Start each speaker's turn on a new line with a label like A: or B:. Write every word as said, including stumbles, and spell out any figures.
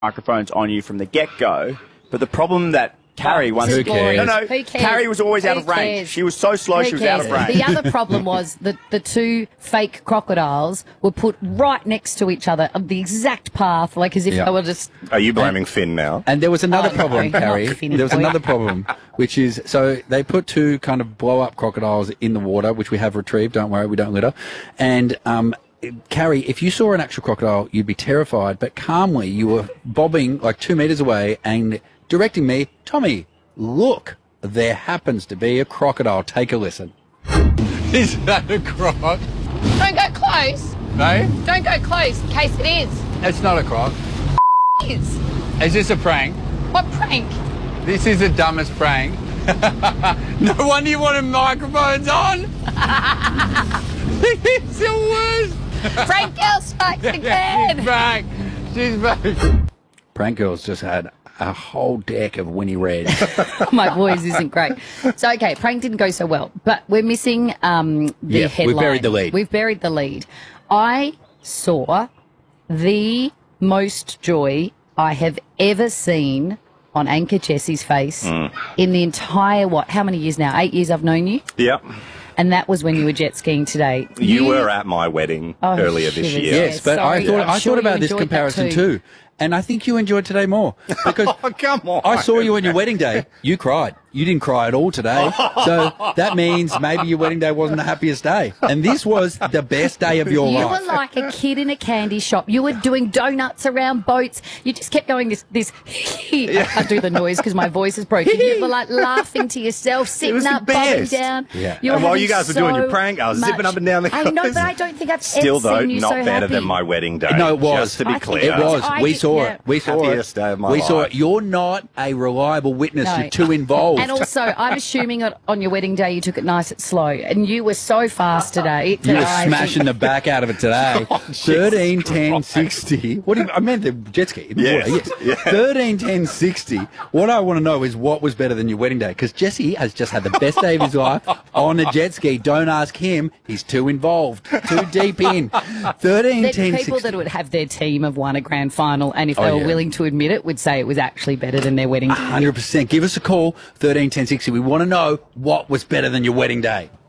A: microphones on you from the get-go, but the problem that Carrie once...
B: Who cares?
A: No, no,
B: Who cares?
A: Carrie was always
B: Who
A: out of range.
B: cares?
A: She was so slow,
B: Who
A: she was
B: cares?
A: out of range.
B: The other problem was that the two fake crocodiles were put right next to each other on the exact path, like as if
C: Yeah.
B: they were just...
D: Are you blaming Finn now?
C: And there was another
B: Oh,
C: problem,
B: no,
C: Carrie.
B: not Finn
C: There was
B: Boy.
C: another problem, which is, so they put two kind of blow-up crocodiles in the water, which we have retrieved. Don't worry, we don't litter. And um, Carrie, if you saw an actual crocodile, you'd be terrified. But calmly, you were bobbing like two metres away and directing me, Tommy, look, there happens to be a crocodile. Take a listen.
E: Is that a croc?
F: Don't go close.
E: No?
F: Don't go close in case it is.
E: It's not a croc.
F: It is.
E: Is this a prank?
F: What prank?
E: This is the dumbest prank. No wonder you wanted microphones on. It's the worst.
F: Prank girl strikes again.
E: She's back. She's back.
C: Prank Girls just had a whole deck of Winnie Red.
B: My voice isn't great. So, okay, prank didn't go so well, but we're missing um, the
C: Yeah,
B: headline.
C: we've buried the lead.
B: We've buried the lead. I saw the most joy I have ever seen on Anchor Jessie's face in the entire, what, how many years now? Eight years I've known you?
D: Yep.
B: And that was when you were jet skiing today.
D: You, were at my wedding
B: Oh,
D: earlier this
B: shivers.
D: year.
C: Yes, but
B: sorry,
C: I thought
B: I'm
C: I
B: sure
C: thought
B: you
C: about this
B: enjoyed that
C: comparison
B: too.
C: too, and I think you enjoyed today more because
D: Oh, come on.
C: I saw you on your wedding day. You cried. You didn't cry at all today, so that means maybe your wedding day wasn't the happiest day, and this was the best day of your
B: You
C: life.
B: were like a kid in a candy shop. You were doing donuts around boats. You just kept going this, this, I can't do the noise because my voice is broken. You were like laughing to yourself, sitting
D: was the
B: up, bobbing
D: best.
B: down.
C: Yeah.
B: You were
D: And while
B: having
D: you guys were doing your
B: so
D: prank, I was zipping
B: much-
D: up and down the
B: I know,
D: coast.
B: but I don't think I've
D: Still,
B: ever
D: though,
B: seen you
D: not
B: so
D: better
B: happy.
D: than my wedding day.
C: No, it was.
D: Just to be
B: I think
D: clear.
C: It was.
B: I
C: We
B: did-
C: saw
B: yeah.
C: it. We saw
D: Happiest
C: it.
D: day of my
C: we saw
D: life.
C: it. You're not a reliable witness.
B: No.
C: You're too involved.
B: And also, I'm assuming on- on your wedding day you took it nice and slow, and you were so fast today.
C: You were
B: that I
C: smashing the back out of it today.
D: Oh,
C: Thirteen ten sixty. What do you, I meant the jet ski. In the
D: Yes,
C: water, yes.
D: yeah.
C: Thirteen ten sixty. What I want to know is what was better than your wedding day? Because Jesse has just had the best day of his life on a jet ski. Don't ask him. He's too involved. Too deep in. Thirteen
B: There's
C: ten
B: people
C: sixty.
B: that would have their team have won a grand final, and if they
C: Oh,
B: were
C: yeah.
B: willing to admit it, would say it was actually better than their wedding day.
C: Hundred percent. Give us a call. Thirteen ten sixty. We want to know what was better than your wedding day.